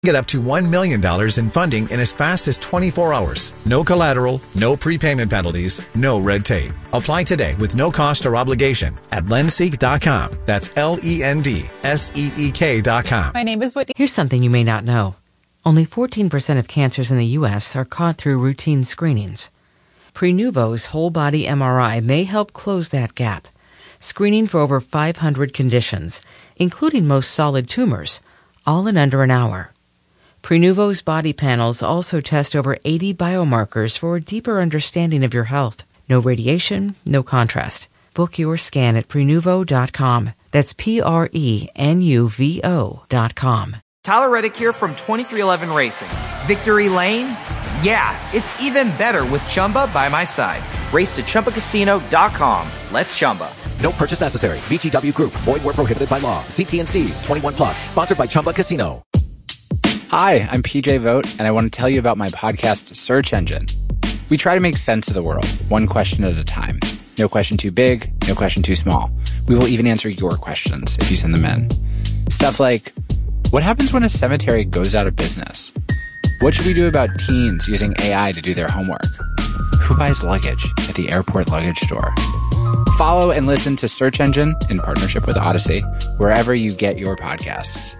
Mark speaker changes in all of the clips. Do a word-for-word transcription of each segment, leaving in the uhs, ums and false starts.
Speaker 1: Get up to one million dollars in funding in as fast as twenty-four hours. No collateral, no prepayment penalties, no red tape. Apply today with no cost or obligation at lendseek dot com. That's L E N D S E E K dot com.
Speaker 2: My name is Whitney.
Speaker 3: Here's something you may not know. Only fourteen percent of cancers in the U S are caught through routine screenings. Prenuvo's whole-body M R I may help close that gap, screening for over five hundred conditions, including most solid tumors, all in under an hour. Prenuvo's body panels also test over eighty biomarkers for a deeper understanding of your health. No radiation, no contrast. Book your scan at Prenuvo dot com. That's P R E N U V O dot com.
Speaker 4: Tyler Reddick here from twenty-three eleven Racing. Victory Lane? Yeah, it's even better with Chumba by my side. Race to Chumba Casino dot com. Let's Chumba.
Speaker 5: No purchase necessary. V G W Group. Void where prohibited by law. See T and C's. twenty-one plus. Sponsored by Chumba Casino.
Speaker 6: Hi, I'm P J Vogt, and I want to tell you about my podcast, Search Engine. We try to make sense of the world, one question at a time. No question too big, no question too small. We will even answer your questions if you send them in. Stuff like, what happens when a cemetery goes out of business? What should we do about teens using A I to do their homework? Who buys luggage at the airport luggage store? Follow and listen to Search Engine in partnership with Odyssey, wherever you get your podcasts.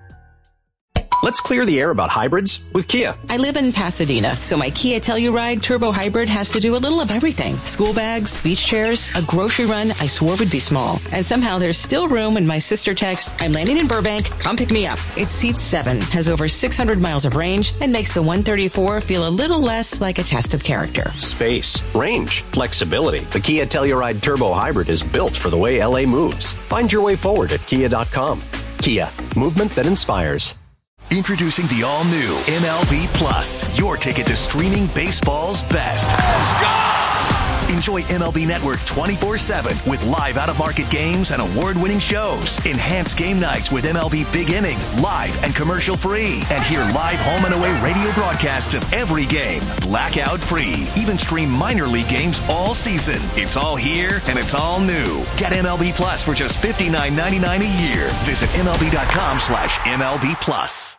Speaker 7: Let's clear the air about hybrids with Kia.
Speaker 8: I live in Pasadena, so my Kia Telluride Turbo Hybrid has to do a little of everything. School bags, beach chairs, a grocery run I swore would be small. And somehow there's still room when my sister texts, I'm landing in Burbank, come pick me up. It seats seven, has over six hundred miles of range, and makes the one thirty-four feel a little less like a test of character.
Speaker 7: Space, range, flexibility. The Kia Telluride Turbo Hybrid is built for the way L A moves. Find your way forward at kia dot com. Kia, movement that inspires.
Speaker 9: Introducing the all-new M L B Plus, your ticket to streaming baseball's best. Let's go! Enjoy M L B Network twenty-four seven with live out-of-market games and award-winning shows. Enhance game nights with M L B Big Inning, live and commercial-free. And hear live home and away radio broadcasts of every game, blackout-free. Even stream minor league games all season. It's all here and it's all new. Get M L B Plus for just fifty-nine ninety-nine a year. Visit M L B dot com slash M L B Plus.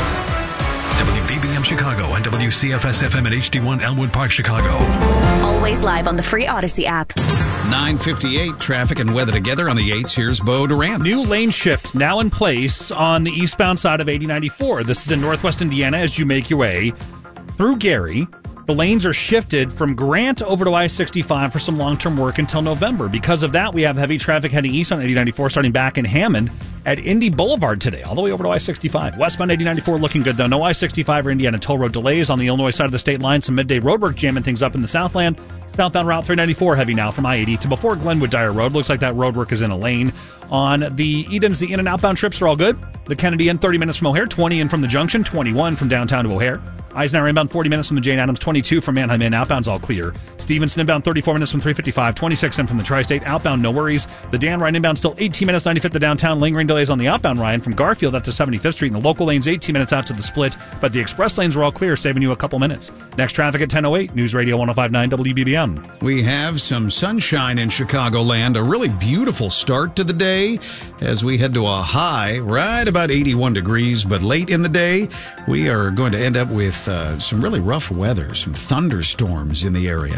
Speaker 10: W B B M Chicago and W C F S F M at H D one Elmwood Park, Chicago.
Speaker 11: Always live on the free Odyssey app.
Speaker 10: nine fifty-eight, traffic and weather together on the eights. Here's Bo Durant.
Speaker 12: New lane shift now in place on the eastbound side of eighty ninety-four. This is in northwest Indiana as you make your way through Gary. The lanes are shifted from Grant over to I sixty-five for some long-term work until November. Because of that, we have heavy traffic heading east on eighty ninety-four starting back in Hammond at Indy Boulevard today, all the way over to I sixty-five. Westbound eighty ninety-four looking good, though. No I sixty-five or Indiana toll road delays on the Illinois side of the state line. Some midday road work jamming things up in the Southland. Southbound Route three ninety-four heavy now from I eighty to before Glenwood Dyer Road. Looks like that road work is in a lane. On the Edens, the in- and outbound trips are all good. The Kennedy in thirty minutes from O'Hare, twenty in from the junction, twenty-one from downtown to O'Hare. Eisenhower inbound forty minutes from the Jane Addams, twenty-two from Manheim in, outbound's all clear. Stevenson inbound thirty-four minutes from three fifty-five, twenty-six in from the Tri-State, outbound no worries. The Dan Ryan inbound still eighteen minutes, ninety-fifth to downtown, lingering delays on the outbound Ryan from Garfield up to seventy-fifth Street, and the local lanes eighteen minutes out to the split, but the express lanes were all clear, saving you a couple minutes. Next traffic at ten oh eight, News Radio one oh five point nine W B B M.
Speaker 10: We have some sunshine in Chicagoland, a really beautiful start to the day as we head to a high right about eighty-one degrees, but late in the day we are going to end up with uh, some really rough weather, some thunderstorms in the area.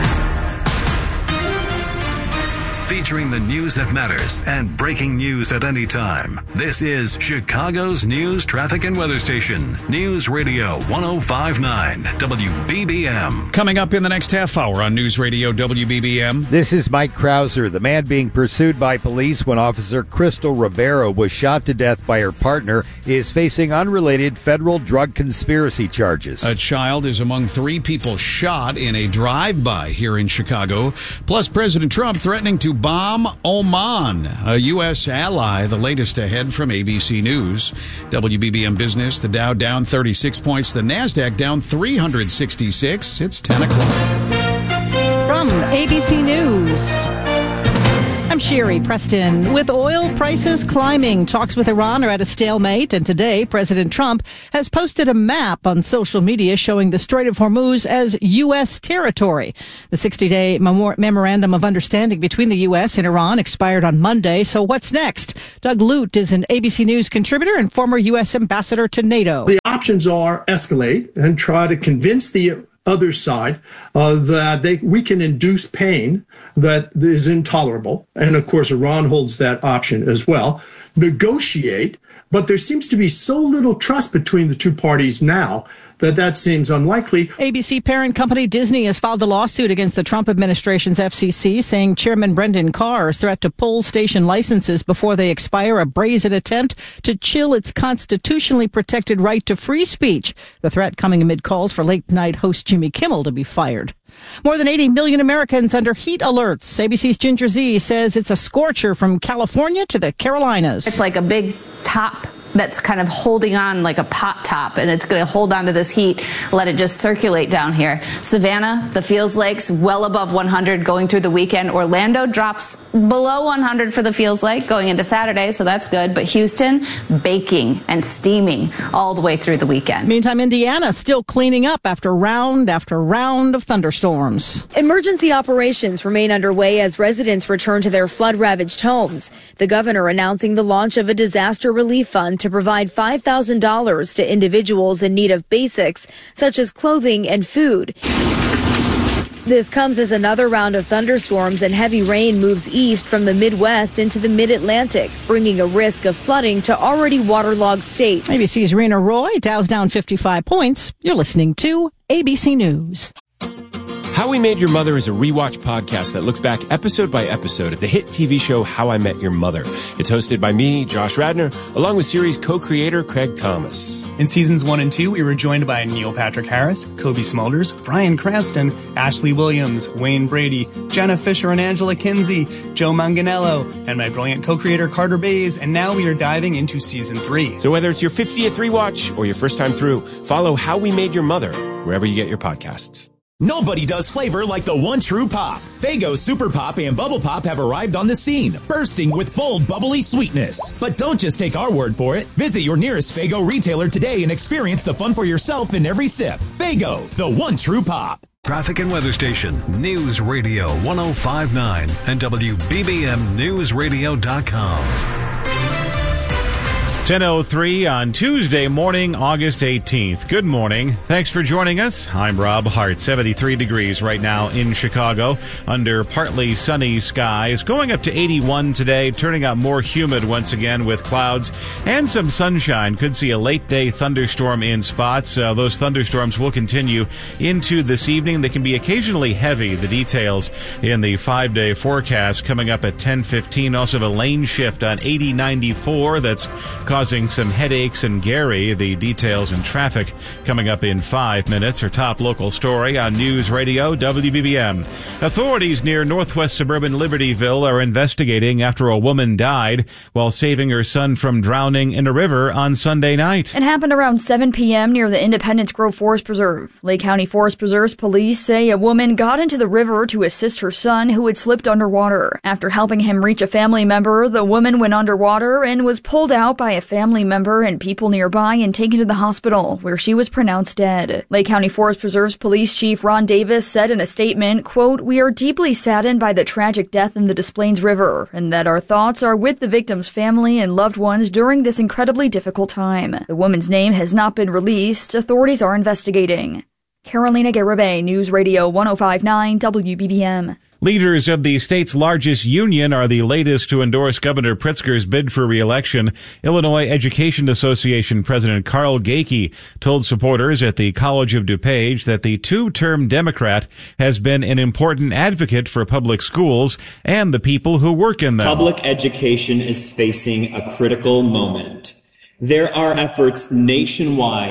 Speaker 13: Featuring the news that matters and breaking news at any time. This is Chicago's news, traffic, and weather station. News Radio one oh five point nine W B B M.
Speaker 10: Coming up in the next half hour on News Radio W B B M.
Speaker 14: This is Mike Krauser, the man being pursued by police when Officer Crystal Rivera was shot to death by her partner, is facing unrelated federal drug conspiracy charges.
Speaker 10: A child is among three people shot in a drive-by here in Chicago. Plus, President Trump threatening to bomb Oman, a U S ally. The latest ahead from A B C News. W B B M Business, the Dow down thirty-six points, the NASDAQ down three hundred sixty-six. It's ten o'clock.
Speaker 2: From A B C News. I'm Sherry Preston. With oil prices climbing, talks with Iran are at a stalemate, and today President Trump has posted a map on social media showing the Strait of Hormuz as U S territory. The sixty-day mem- memorandum of understanding between the U S and Iran expired on Monday, so what's next? Doug Lute is an A B C News contributor and former U S ambassador to NATO.
Speaker 15: The options are escalate and try to convince the other side uh, that they we can induce pain that is intolerable. And of course, Iran holds that option as well. Negotiate, but there seems to be so little trust between the two parties now that that seems unlikely.
Speaker 2: A B C parent company Disney has filed a lawsuit against the Trump administration's F C C, saying Chairman Brendan Carr's threat to pull station licenses before they expire a brazen attempt to chill its constitutionally protected right to free speech. The threat coming amid calls for late-night host Jimmy Kimmel to be fired. More than eighty million Americans under heat alerts. A B C's Ginger Z says it's a scorcher from California to the Carolinas.
Speaker 16: It's like a big top that's kind of holding on like a pot top, and it's going to hold on to this heat, let it just circulate down here. Savannah, the Feels Lakes, well above one hundred going through the weekend. Orlando drops below one hundred for the Feels Lake going into Saturday, so that's good. But Houston, baking and steaming all the way through the weekend.
Speaker 2: Meantime, Indiana still cleaning up after round after round of thunderstorms.
Speaker 17: Emergency operations remain underway as residents return to their flood-ravaged homes. The governor announcing the launch of a disaster relief fund to provide five thousand dollars to individuals in need of basics such as clothing and food. This comes as another round of thunderstorms and heavy rain moves east from the Midwest into the mid-Atlantic, bringing a risk of flooding to already waterlogged states.
Speaker 2: A B C's Rena Roy. Dow's down fifty-five points. You're listening to A B C News.
Speaker 18: How We Made Your Mother is a rewatch podcast that looks back episode by episode at the hit T V show How I Met Your Mother. It's hosted by me, Josh Radnor, along with series co-creator Craig Thomas.
Speaker 19: In seasons one and two, we were joined by Neil Patrick Harris, Kobe Smulders, Bryan Cranston, Ashley Williams, Wayne Brady, Jenna Fisher and Angela Kinsey, Joe Manganiello, and my brilliant co-creator Carter Bays, and now we are diving into season three.
Speaker 18: So whether it's your fiftieth rewatch or your first time through, follow How We Made Your Mother wherever you get your podcasts.
Speaker 20: Nobody does flavor like the one true pop. Faygo Super Pop and Bubble Pop have arrived on the scene, bursting with bold, bubbly sweetness. But don't just take our word for it. Visit your nearest Faygo retailer today and experience the fun for yourself in every sip. Faygo, the one true pop.
Speaker 13: Traffic and weather station, News Radio one oh five point nine and W B B M News Radio dot com.
Speaker 10: ten oh three on Tuesday morning, August eighteenth. Good morning. Thanks for joining us. I'm Rob Hart. seventy-three degrees right now in Chicago under partly sunny skies. Going up to eighty-one today, turning out more humid once again with clouds and some sunshine. Could see a late day thunderstorm in spots. Uh, those thunderstorms will continue into this evening. They can be occasionally heavy. The details in the five-day forecast coming up at ten fifteen. Also have a lane shift on eighty ninety-four that's causing some headaches in Gary. The details and traffic coming up in five minutes. Our top local story on News Radio W B B M. Authorities near northwest suburban Libertyville are investigating after a woman died while saving her son from drowning in a river on Sunday night.
Speaker 21: It happened around seven p.m. near the Independence Grove Forest Preserve. Lake County Forest Preserve's police say a woman got into the river to assist her son who had slipped underwater. After helping him reach a family member, the woman went underwater and was pulled out by a family member and people nearby and taken to the hospital, where she was pronounced dead. Lake County Forest Preserve's Police Chief Ron Davis said in a statement, quote, "We are deeply saddened by the tragic death in the Des Plaines River, and that our thoughts are with the victim's family and loved ones during this incredibly difficult time. The woman's name has not been released. Authorities are investigating." Carolina Garibay, News Radio one oh five point nine W B B M.
Speaker 10: Leaders of the state's largest union are the latest to endorse Governor Pritzker's bid for re-election. Illinois Education Association President Carl Gakey told supporters at the College of DuPage that the two-term Democrat has been an important advocate for public schools and the people who work in them.
Speaker 22: Public education is facing a critical moment. There are efforts nationwide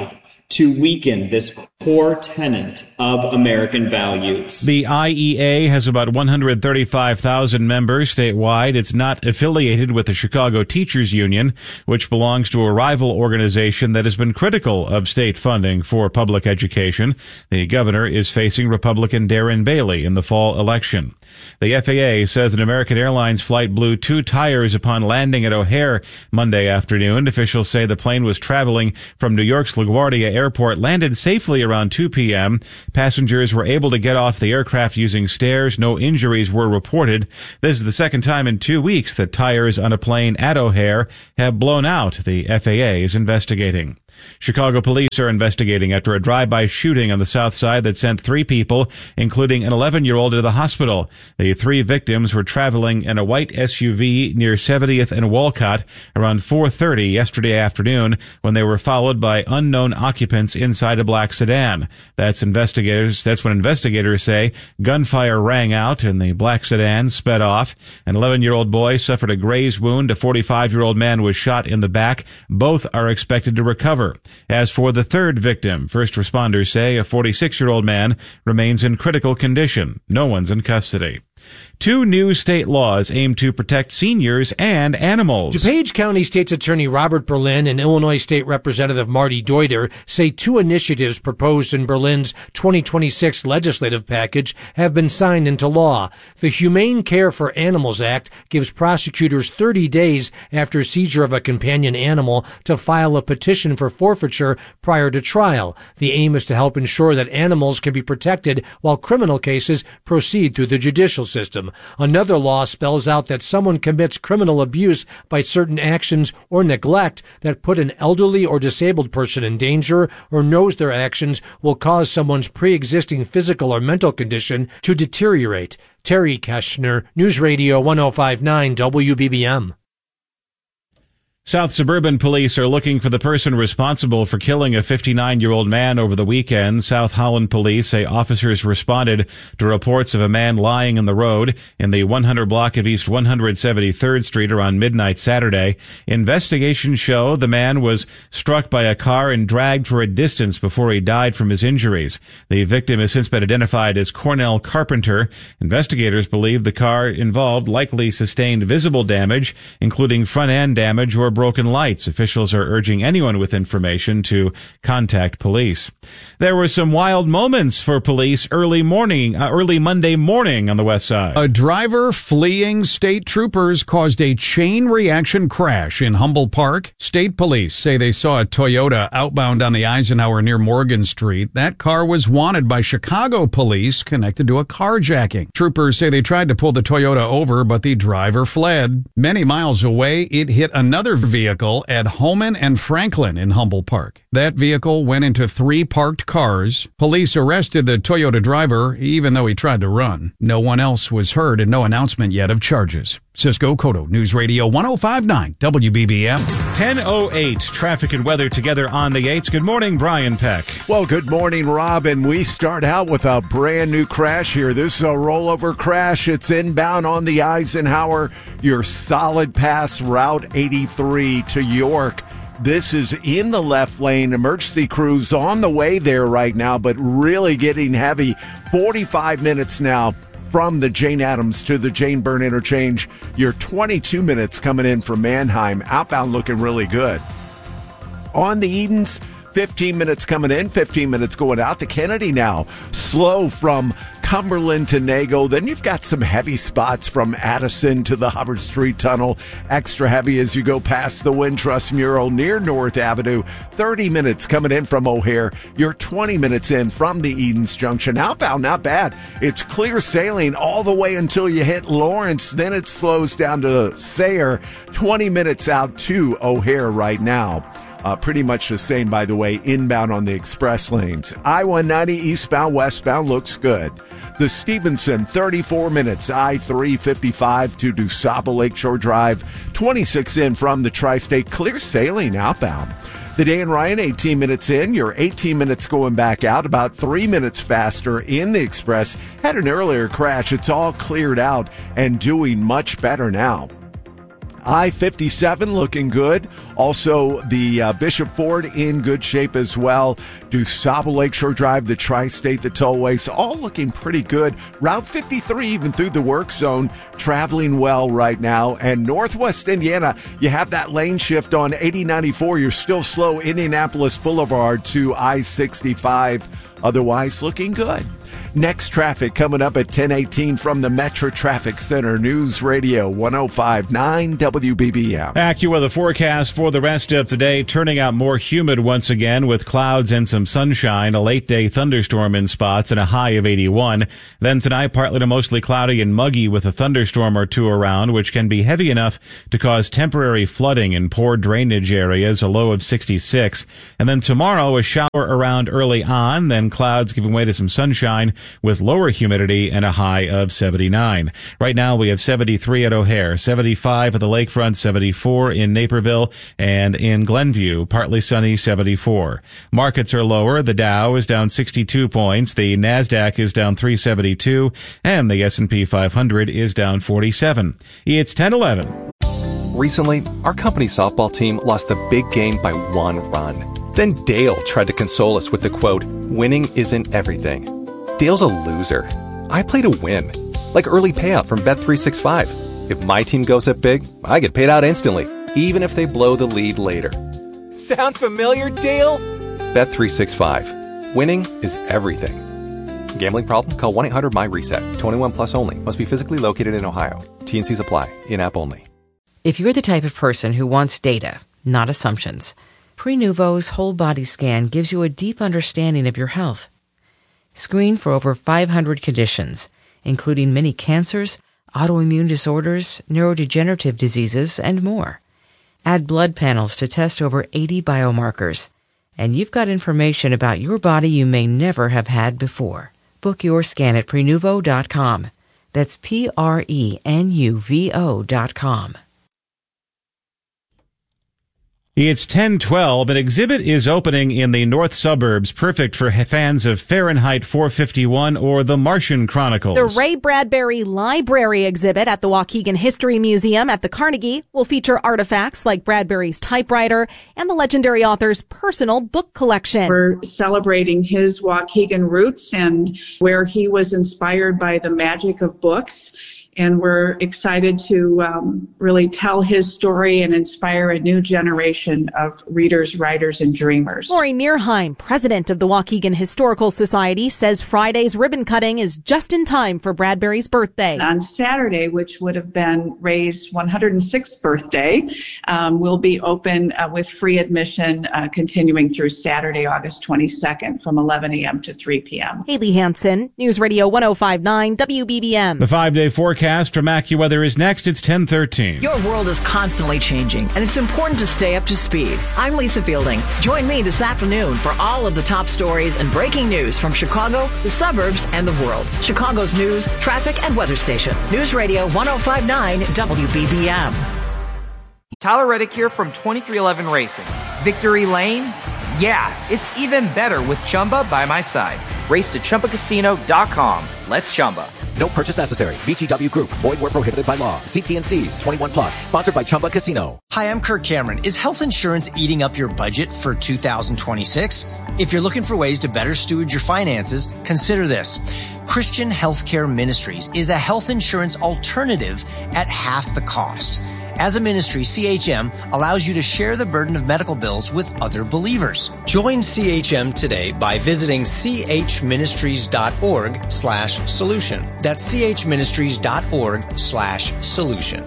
Speaker 1: to weaken this core tenet of American values.
Speaker 10: The I E A has about one hundred thirty-five thousand members statewide. It's not affiliated with the Chicago Teachers Union, which belongs to a rival organization that has been critical of state funding for public education. The governor is facing Republican Darren Bailey in the fall election. The F A A says an American Airlines flight blew two tires upon landing at O'Hare Monday afternoon. Officials say the plane was traveling from New York's LaGuardia Airport, landed safely around two p.m. Passengers were able to get off the aircraft using stairs. No injuries were reported. This is the second time in two weeks that tires on a plane at O'Hare have blown out. The F A A is investigating. Chicago police are investigating after a drive-by shooting on the south side that sent three people, including an eleven-year-old, to the hospital. The three victims were traveling in a white S U V near seventieth and Walcott around four thirty yesterday afternoon when they were followed by unknown occupants inside a black sedan. That's investigators. That's when investigators say gunfire rang out and the black sedan sped off. An eleven-year-old boy suffered a graze wound. A forty-five-year-old man was shot in the back. Both are expected to recover. As for the third victim, first responders say a forty-six-year-old man remains in critical condition. No one's in custody. Two new state laws aim to protect seniors and animals.
Speaker 22: DuPage County State's Attorney Robert Berlin and Illinois State Representative Marty Deuter say two initiatives proposed in Berlin's twenty twenty-six legislative package have been signed into law. The Humane Care for Animals Act gives prosecutors thirty days after seizure of a companion animal to file a petition for forfeiture prior to trial. The aim is to help ensure that animals can be protected while criminal cases proceed through the judicial system. Another law spells out that someone commits criminal abuse by certain actions or neglect that put an elderly or disabled person in danger or knows their actions will cause someone's pre-existing physical or mental condition to deteriorate. Terry Keshner, News Radio one oh five point nine W B B M.
Speaker 10: South Suburban police are looking for the person responsible for killing a fifty-nine-year-old man over the weekend. South Holland police say officers responded to reports of a man lying in the road in the one hundred block of East one hundred seventy-third Street around midnight Saturday. Investigations show the man was struck by a car and dragged for a distance before he died from his injuries. The victim has since been identified as Cornell Carpenter. Investigators believe the car involved likely sustained visible damage, including front-end damage or broken lights. Officials are urging anyone with information to contact police. There were some wild moments for police early morning, uh, early Monday morning on the west side. A driver fleeing state troopers caused a chain reaction crash in Humboldt Park. State police say they saw a Toyota outbound on the Eisenhower near Morgan Street. That car was wanted by Chicago police connected to a carjacking. Troopers say they tried to pull the Toyota over, but the driver fled. Many miles away, it hit another vehicle at Homan and Franklin in Humboldt Park. That vehicle went into three parked cars. Police arrested the Toyota driver, even though he tried to run. No one else was heard and no announcement yet of charges. Cisco Cotto, News Radio one oh five point nine W B B M. ten oh eight, traffic and weather together on the eights. Good morning, Brian Peck.
Speaker 23: Well, good morning, Rob. And we start out with a brand new crash here. This is a rollover crash. It's inbound on the Eisenhower, your solid pass Route eighty-three to York. This is in the left lane. Emergency crews on the way there right now, but really getting heavy. forty-five minutes now from the Jane Addams to the Jane Byrne interchange. You're twenty-two minutes coming in from Manheim. Outbound looking really good. On the Edens, fifteen minutes coming in, fifteen minutes going out. The Kennedy now slow from Cumberland to Nago. Then you've got some heavy spots from Addison to the Hubbard Street Tunnel. Extra heavy as you go past the Wintrust mural near North Avenue. thirty minutes coming in from O'Hare. You're twenty minutes in from the Edens Junction. Outbound, not bad. It's clear sailing all the way until you hit Lawrence. Then it slows down to Sayre. twenty minutes out to O'Hare right now. Uh, pretty much the same, by the way, inbound on the express lanes. I one ninety eastbound, westbound looks good. The Stevenson, thirty-four minutes. I three fifty-five to DuSable Lakeshore Drive. twenty-six in from the Tri-State. Clear sailing outbound. The Dan Ryan, eighteen minutes in. You're eighteen minutes going back out. About three minutes faster in the express. Had an earlier crash. It's all cleared out and doing much better now. I fifty-seven looking good. Also, the uh, Bishop Ford in good shape as well. DuSable Lakeshore Drive, the Tri-State, the tollways, all looking pretty good. Route fifty-three, even through the work zone, traveling well right now. And Northwest Indiana, you have that lane shift on eighty ninety-four. You're still slow Indianapolis Boulevard to I sixty-five. Otherwise, looking good. Next traffic coming up at ten eighteen from the Metro Traffic Center. News Radio one oh five point nine W B B M.
Speaker 3: AccuWeather forecast for the rest of today, turning out more humid once again with clouds and some sunshine, a late day thunderstorm in spots and a high of eighty-one. Then tonight, partly to mostly cloudy and muggy with a thunderstorm or two around, which can be heavy enough to cause temporary flooding in poor drainage areas, a low of sixty-six. And then tomorrow, a shower around early on, then clouds giving way to some sunshine with lower humidity and a high of seventy-nine. Right now we have seventy-three at O'Hare, seventy-five at the lakefront, seventy-four in Naperville, and in Glenview, partly sunny, seventy-four. Markets are lower. The Dow is down sixty-two points, the NASDAQ is down three seventy-two, and the S and P five hundred is down forty-seven. It's ten eleven.
Speaker 4: Recently, our company's softball team lost a big game by one run. Then Dale tried to console us with the quote, "Winning isn't everything." Dale's a loser. I play to win. Like early payout from Bet three sixty-five. If my team goes up big, I get paid out instantly, even if they blow the lead later. Sound familiar, Dale? Bet three sixty-five. Winning is everything. Gambling problem? Call one eight hundred my reset. twenty-one plus only. Must be physically located in Ohio. T and Cs apply. In-app only.
Speaker 8: If you're the type of person who wants data, not assumptions, Prenuvo's whole body scan gives you a deep understanding of your health. Screen for over five hundred conditions, including many cancers, autoimmune disorders, neurodegenerative diseases, and more. Add blood panels to test over eighty biomarkers, and you've got information about your body you may never have had before. Book your scan at Prenuvo dot com. That's P R E N U V O dot com.
Speaker 3: It's ten twelve. An exhibit is opening in the north suburbs, perfect for fans of Fahrenheit four fifty-one or The Martian Chronicles.
Speaker 5: The Ray Bradbury Library exhibit at the Waukegan History Museum at the Carnegie will feature artifacts like Bradbury's typewriter and the legendary author's personal book collection.
Speaker 24: We're celebrating his Waukegan roots and where he was inspired by the magic of books. And we're excited to um, really tell his story and inspire a new generation of readers, writers, and dreamers.
Speaker 5: Lori Nierheim, president of the Waukegan Historical Society, says Friday's ribbon cutting is just in time for Bradbury's birthday.
Speaker 24: On Saturday, which would have been Ray's one hundred sixth birthday, um, will be open uh, with free admission uh, continuing through Saturday, August twenty-second from eleven a.m. to three p.m.
Speaker 5: Haley Hansen, News Radio one oh five point nine W B B M.
Speaker 3: The five-day forecast from AccuWeather is next. It's ten thirteen.
Speaker 25: Your world is constantly changing, and it's important to stay up to speed. I'm Lisa Fielding. Join me this afternoon for all of the top stories and breaking news from Chicago, the suburbs, and the world. Chicago's news, traffic, and weather station. News Radio one oh five point nine W B B M.
Speaker 26: Tyler Reddick here from twenty-three eleven Racing. Victory Lane? Yeah, it's even better with Chumba by my side. Race to Chumba Casino dot com. Let's Chumba.
Speaker 27: No purchase necessary. V G W Group. Void where prohibited by law. See T and C's. twenty-one plus. Sponsored by Chumba Casino.
Speaker 28: Hi, I'm Kirk Cameron. Is health insurance eating up your budget for two thousand twenty-six? If you're looking for ways to better steward your finances, consider this. Christian Healthcare Ministries is a health insurance alternative at half the cost. As a ministry, C H M allows you to share the burden of medical bills with other believers. Join C H M today by visiting chministries.org slash solution. That's chministries.org slash solution.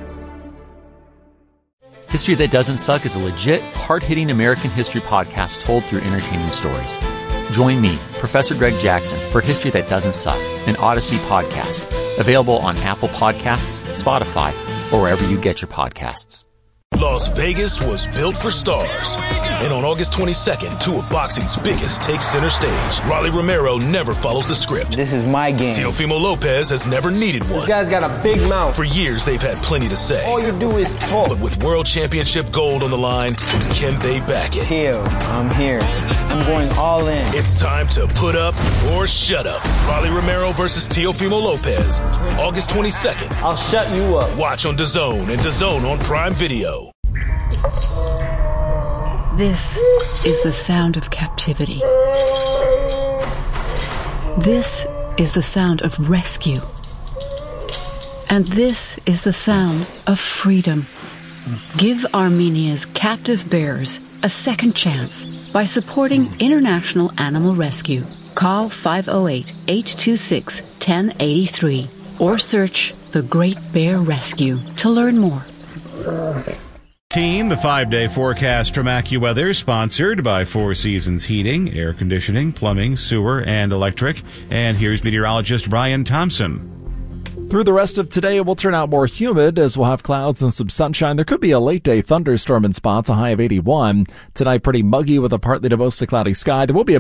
Speaker 29: History That Doesn't Suck is a legit, hard-hitting American history podcast told through entertaining stories. Join me, Professor Greg Jackson, for History That Doesn't Suck, an Odyssey podcast. Available on Apple Podcasts, Spotify, or wherever you get your podcasts.
Speaker 6: Las Vegas was built for stars. And on August twenty-second, two of boxing's biggest take center stage. Rolly Romero never follows the script.
Speaker 7: This is my game.
Speaker 6: Teofimo Lopez has never needed one.
Speaker 7: This guy's got a big mouth.
Speaker 6: For years, they've had plenty to say.
Speaker 7: All you do is talk.
Speaker 6: But with World Championship gold on the line, can they back it?
Speaker 7: Teo, I'm here. I'm going all in.
Speaker 6: It's time to put up or shut up. Rolly Romero versus Teofimo Lopez. August twenty-second.
Speaker 7: I'll shut you up.
Speaker 6: Watch on DAZN and DAZN on Prime Video.
Speaker 9: This is the sound of captivity. This is the sound of rescue. And this is the sound of freedom. Give Armenia's captive bears a second chance by supporting International Animal Rescue. Call five oh eight, eight two six, one oh eight three or search The Great Bear Rescue to learn more.
Speaker 3: The five-day forecast from AccuWeather, sponsored by Four Seasons Heating, Air Conditioning, Plumbing, Sewer, and Electric. And here's meteorologist Brian Thompson.
Speaker 11: Through the rest of today, it will turn out more humid as we'll have clouds and some sunshine. There could be a late-day thunderstorm in spots, a high of eighty-one. Tonight, pretty muggy with a partly to mostly cloudy sky. There will be a